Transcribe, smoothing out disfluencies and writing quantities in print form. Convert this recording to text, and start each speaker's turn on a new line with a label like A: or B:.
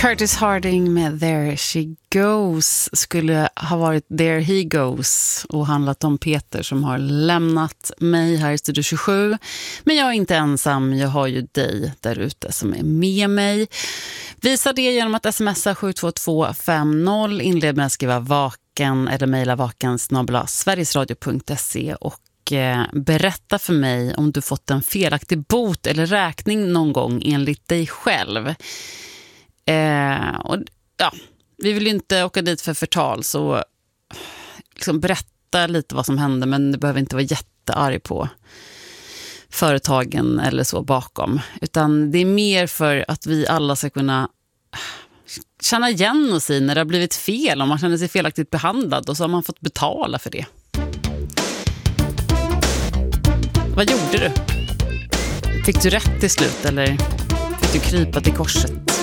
A: Curtis Harding med There She Goes skulle ha varit There He Goes och handlat om Peter som har lämnat mig här i Studio 27. Men jag är inte ensam, jag har ju dig där ute som är med mig. Visa det genom att smsa 72250, inled med att skriva vaken eller mejla vaken@sverigesradio.se och berätta för mig om du fått en felaktig bot eller räkning någon gång enligt dig själv. Och ja, vi vill ju inte åka dit för förtal, så liksom berätta lite vad som hände, men du behöver inte vara jättearg på företagen eller så bakom, utan det är mer för att vi alla ska kunna känna igen oss i när det har blivit fel, om man känner sig felaktigt behandlad, och så har man fått betala för det. Vad gjorde du? Fick du rätt till slut eller fick du krypa till korset?